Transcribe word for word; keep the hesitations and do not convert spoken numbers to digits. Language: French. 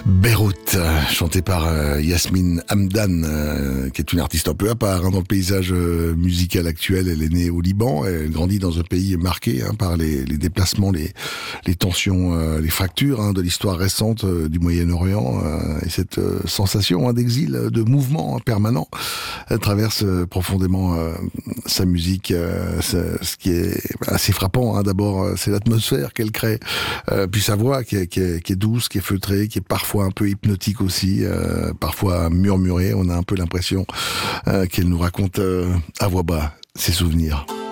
Beyrouth, chanté par euh, Yasmine Hamdan, euh, qui est une artiste un peu à part hein, dans le paysage euh, musical actuel. Elle est née au Liban, elle grandit dans un pays marqué hein, par les, les déplacements, les, les tensions, euh, les fractures hein, de l'histoire récente euh, du Moyen-Orient. Euh, et cette euh, sensation hein, d'exil, de mouvement hein, permanent, elle traverse euh, profondément euh, sa musique. Euh, ce qui est assez frappant, hein, d'abord, c'est l'atmosphère qu'elle crée, euh, puis sa voix qui est, qui, est, qui est douce, qui est feutrée, qui est parfois un peu hypnotique aussi, euh, parfois murmurée. On a un peu l'impression euh, qu'elle nous raconte euh, à voix bas ses souvenirs.